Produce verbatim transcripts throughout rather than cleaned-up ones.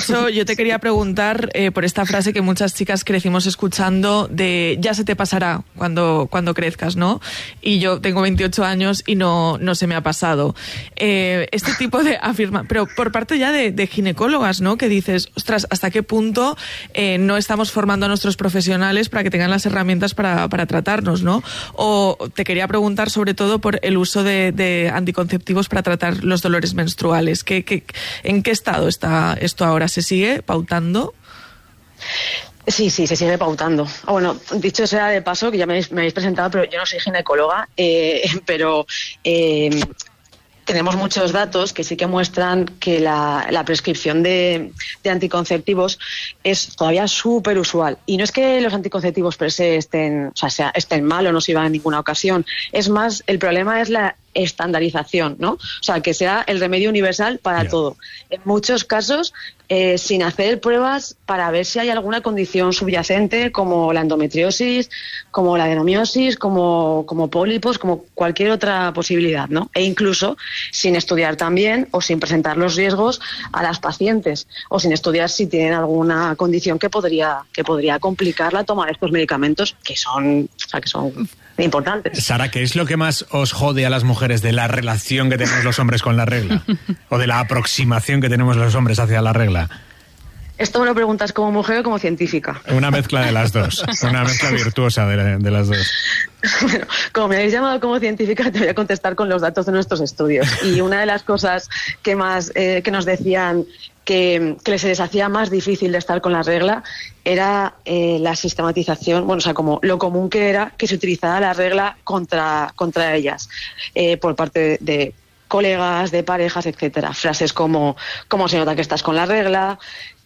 hecho, yo te quería preguntar eh, por esta frase que muchas chicas crecimos escuchando de ya se te pasará cuando, cuando crezcas, ¿no? Y yo tengo veintiocho años y no, no se me ha pasado. Eh, este tipo de afirma, pero por parte ya de, de ginecólogas, ¿no? Que dices, ostras, ¿hasta qué punto eh, no estamos formando a nuestros profesionales para que tengan las herramientas para, para tratarnos, ¿no? O te quería preguntar sobre todo por el uso de, de anticonceptivos para tratar los dolores menstruales. ¿Qué, qué, ¿En qué estado está esto ahora? ¿Se sigue pautando? Sí, sí, se sigue pautando. Ah, bueno, dicho sea de paso, que ya me habéis, me habéis presentado, pero yo no soy ginecóloga, eh, pero eh, tenemos muchos datos que sí que muestran que la, la prescripción de, de anticonceptivos es todavía súper usual. Y no es que los anticonceptivos per se estén, o sea, sea, estén mal o no sirvan en ninguna ocasión. Es más, el problema es la estandarización, ¿no? O sea, que sea el remedio universal para yeah. todo. En muchos casos, eh, sin hacer pruebas para ver si hay alguna condición subyacente, como la endometriosis, como la adenomiosis, como, como pólipos, como cualquier otra posibilidad, ¿no? E incluso sin estudiar también o sin presentar los riesgos a las pacientes, o sin estudiar si tienen alguna condición que podría, que podría complicar la toma de estos medicamentos, que son, o sea, que son importantes. Sara, ¿qué es lo que más os jode a las mujeres de la relación que tenemos los hombres con la regla? ¿O de la aproximación que tenemos los hombres hacia la regla? ¿Esto me lo preguntas como mujer o como científica? Una mezcla de las dos, una mezcla virtuosa de, de las dos. Bueno, como me habéis llamado como científica, te voy a contestar con los datos de nuestros estudios. Y una de las cosas que más eh, que nos decían que, que se les hacía más difícil de estar con la regla era eh, la sistematización, bueno, o sea, como lo común que era que se utilizara la regla contra, contra ellas, eh, por parte de, de colegas, de parejas, etcétera. Frases como, ¿cómo se nota que estás con la regla?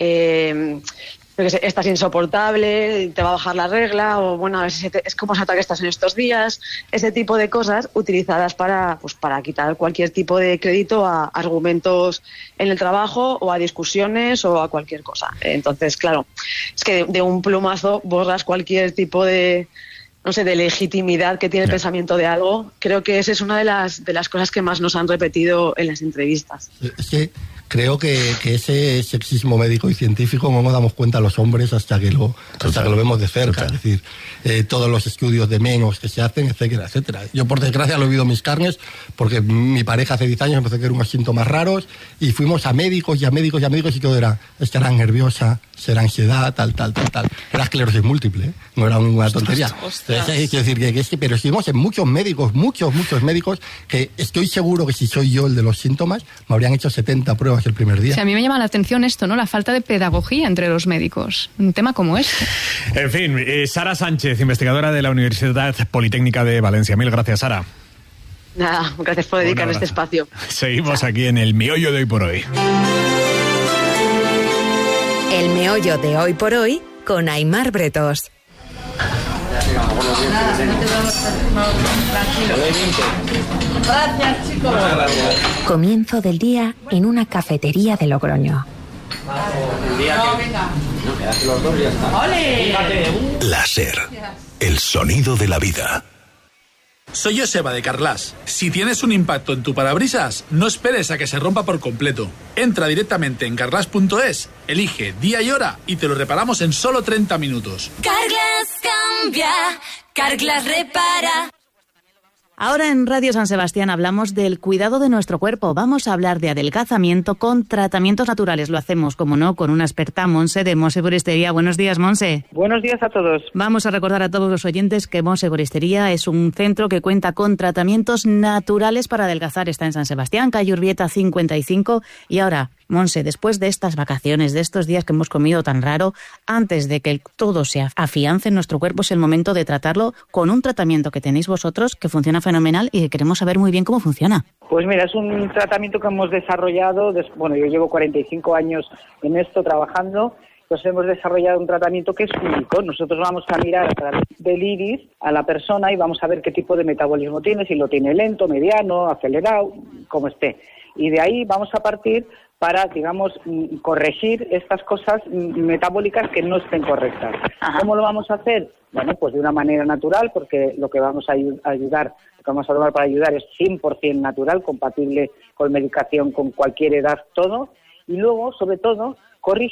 Eh, estás insoportable, te va a bajar la regla, o bueno, a ver si te, es como se nota que estás en estos días. Ese tipo de cosas utilizadas para, pues, para quitar cualquier tipo de crédito a argumentos en el trabajo o a discusiones o a cualquier cosa. Entonces, claro, es que de, de un plumazo borras cualquier tipo de, no sé, de legitimidad que tiene el pensamiento de algo. Creo que esa es una de las, de las cosas que más nos han repetido en las entrevistas. Es que creo que, que ese sexismo médico y científico no nos damos cuenta los hombres hasta que lo, hasta que lo vemos de cerca. Total. Es decir, eh, todos los estudios de menos que se hacen, etcétera, etcétera. Yo, por desgracia, lo he vivido en mis carnes, porque mi pareja hace diez años empezó a tener unos síntomas raros y fuimos a médicos y a médicos y a médicos y todo era, estará nerviosa, será ansiedad, tal, tal, tal, tal. Era esclerosis múltiple, ¿eh? No era una tontería. Ostras, ostras. Quiero decir que, que es que, pero estuvimos en muchos médicos, muchos, muchos médicos, que estoy seguro que si soy yo el de los síntomas, me habrían hecho setenta pruebas el primer día. O sea, a mí me llama la atención esto, ¿no? La falta de pedagogía entre los médicos. Un tema como este. En fin, eh, Sara Sánchez, investigadora de la Universidad Politécnica de Valencia. Mil gracias, Sara. Nada, gracias por dedicar este espacio. Seguimos Chao. Aquí en el Meollo de Hoy por Hoy. El Meollo de Hoy por Hoy con Aimar Bretos. Gracias, chicos. Comienzo del día en una cafetería de Logroño. Láser, el sonido de la vida. Soy Joseba de Carglass. Si tienes un impacto en tu parabrisas, no esperes a que se rompa por completo. Entra directamente en carglass punto es, elige día y hora y te lo reparamos en solo treinta minutos. Carglass cambia, Carglass repara. Ahora en Radio San Sebastián hablamos del cuidado de nuestro cuerpo. Vamos a hablar de adelgazamiento con tratamientos naturales. Lo hacemos, como no, con una experta, Monse de Monse Herboristería. Buenos días, Monse. Buenos días a todos. Vamos a recordar a todos los oyentes que Monse Herboristería es un centro que cuenta con tratamientos naturales para adelgazar. Está en San Sebastián, calle Urbieta cincuenta y cinco. Y ahora, Monse, después de estas vacaciones, de estos días que hemos comido tan raro, antes de que todo se afiance en nuestro cuerpo, es el momento de tratarlo con un tratamiento que tenéis vosotros, que funciona fenomenal y que queremos saber muy bien cómo funciona. Pues mira, es un tratamiento que hemos desarrollado, bueno, yo llevo cuarenta y cinco años en esto trabajando, pues hemos desarrollado un tratamiento que es único. Nosotros vamos a mirar a través del iris a la persona y vamos a ver qué tipo de metabolismo tiene, si lo tiene lento, mediano, acelerado, como esté. Y de ahí vamos a partir para, digamos, corregir estas cosas metabólicas que no estén correctas. Ajá. ¿Cómo lo vamos a hacer? Bueno, pues de una manera natural, porque lo que vamos a ayudar, lo que vamos a tomar para ayudar es cien por ciento natural, compatible con medicación, con cualquier edad, todo. Y luego, sobre todo, corrigir